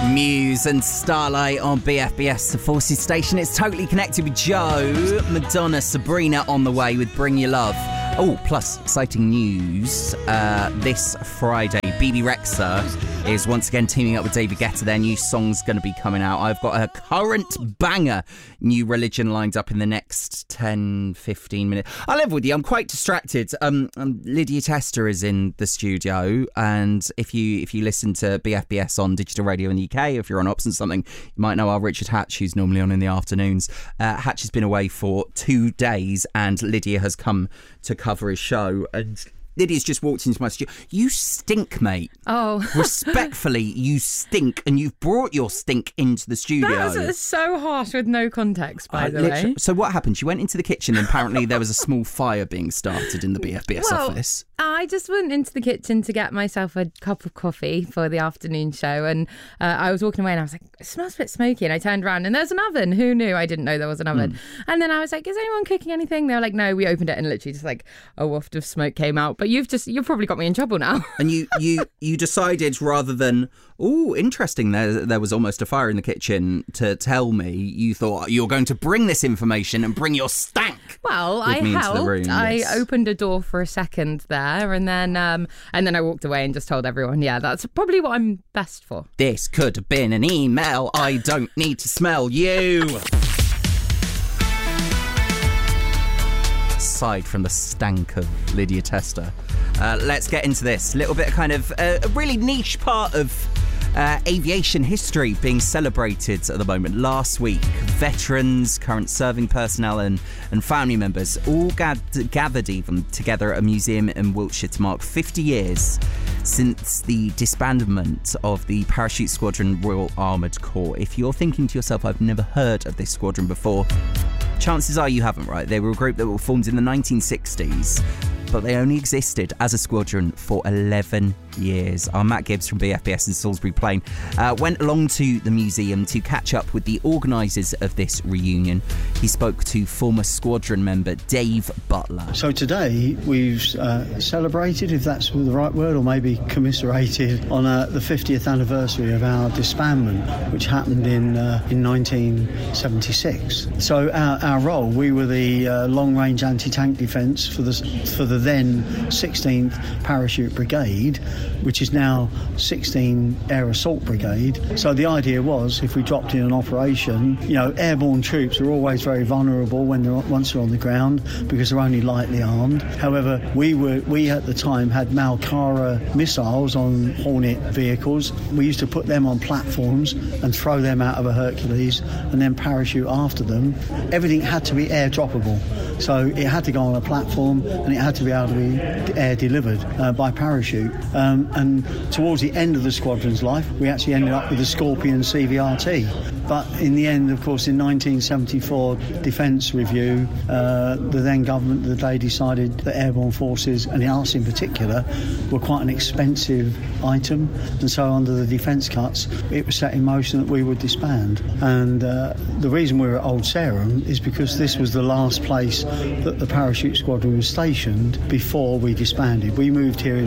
Muse and Starlight on BFBS, the Forces station. It's Totally Connected with Joe. Madonna, Sabrina on the way with Bring Your Love. Oh, plus exciting news. This Friday, BB Rexha is once again teaming up with David Guetta. Their new song's going to be coming out. I've got a current banger, New Religion, lined up in the next 10-15 minutes. I'll live with you. I'm quite distracted. Lydia Tester is in the studio, and if you listen to BFBS on digital radio in the UK, if you're on Ops and something, you might know our Richard Hatch, who's normally on in the afternoons. Hatch has been away for 2 days, and Lydia has come to cover his show, and Lydia's just walked into my studio. You stink, mate. Oh. Respectfully, you stink, and you've brought your stink into the studio. That was so harsh with no context, by the way. So what happened? She went into the kitchen, and apparently there was a small fire being started in the BFBS office. I just went into the kitchen to get myself a cup of coffee for the afternoon show, and I was walking away and I was like, it smells a bit smoky, and I turned around and there's an oven. Who knew? I didn't know there was an oven. And then I was like, is anyone cooking anything? They were like, no. We opened it and literally just like a waft of smoke came out. But you've probably got me in trouble now. And you decided, rather than, oh, interesting, there was almost a fire in the kitchen, to tell me, you thought you're going to bring this information and bring your stank. Well, I helped. I opened a door for a second there, and then I walked away and just told everyone, yeah, that's probably what I'm best for. This could have been an email. I don't need to smell you. Aside from the stank of Lydia Tester, let's get into this little bit of kind of a really niche part of aviation history being celebrated at the moment. Last week, veterans, current serving personnel and family members all gathered even together at a museum in Wiltshire to mark 50 years since the disbandment of the Parachute Squadron Royal Armoured Corps. If you're thinking to yourself, I've never heard of this squadron before, chances are you haven't, right? They were a group that were formed in the 1960s, but they only existed as a squadron for 11 years. Our Matt Gibbs from BFBS in Salisbury Plain went along to the museum to catch up with the organisers of this reunion. He spoke to former squadron member Dave Butler. So today we've celebrated, if that's the right word, or maybe commiserated on the 50th anniversary of our disbandment, which happened in 1976. So our role, we were the long-range anti-tank defence for the then 16th Parachute Brigade, which is now 16 Air Assault Brigade. So the idea was, if we dropped in an operation, airborne troops are always very vulnerable once they're on the ground because they're only lightly armed. However, we at the time had Malkara missiles on Hornet vehicles. We used to put them on platforms and throw them out of a Hercules and then parachute after them. Everything had to be air droppable. So it had to go on a platform and it had to be able to be air delivered by parachute. And towards the end of the squadron's life, we actually ended up with the Scorpion CVRT. But in the end, of course, in 1974 Defence Review, the then government of the day decided that airborne forces, and us in particular, were quite an expensive item. And so under the defence cuts, it was set in motion that we would disband. And the reason we were at Old Sarum is because this was the last place that the Parachute Squadron was stationed before we disbanded. We moved here in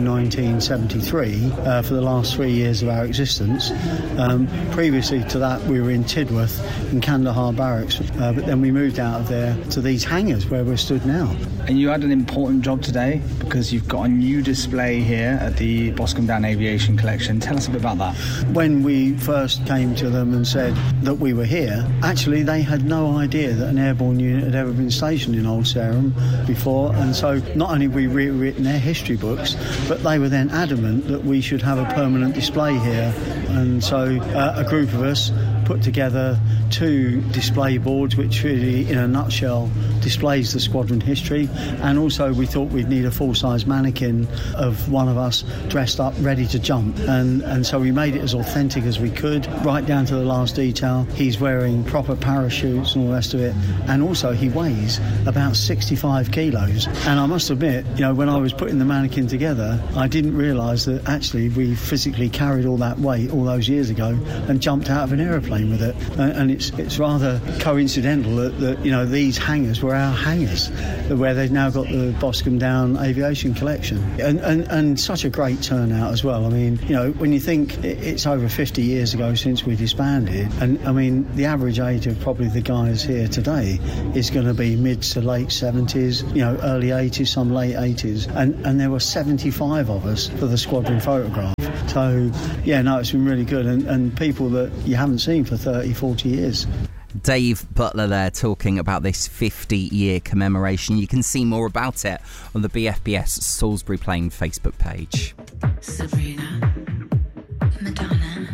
1973 for the last 3 years of our existence. Previously to that, we were in Tidworth in Kandahar Barracks, but then we moved out of there to these hangars where we're stood now. And you had an important job today because you've got a new display here at the Boscombe Down Aviation Collection. Tell us a bit about that. When we first came to them and said that we were here, actually they had no idea that an airborne unit had ever been stationed in Old Sarum before, and so not only have we rewritten their history books, but they were then adamant that we should have a permanent display here. And so a group of us put together 2 display boards, which really, in a nutshell, displays the squadron history. And also we thought we'd need a full-size mannequin of one of us dressed up, ready to jump. And so we made it as authentic as we could, right down to the last detail. He's wearing proper parachutes and all the rest of it. And also he weighs about 65 kilos. And I must admit, when I was putting the mannequin together, I didn't realise that actually we physically carried all that weight all those years ago and jumped out of an aeroplane. aeroplane with it, and it's rather coincidental that these hangars were our hangars, where they've now got the Boscombe Down Aviation Collection, and such a great turnout as well. I mean, when you think it's over 50 years ago since we disbanded, and I mean the average age of probably the guys here today is going to be mid to late 70s, early 80s, some late 80s, and there were 75 of us for the squadron photograph. So it's been really good, and people that you haven't seen for 30, 40 years. Dave Butler there talking about this 50-year commemoration. You can see more about it on the BFBS Salisbury Plain Facebook page. Sabrina, Madonna.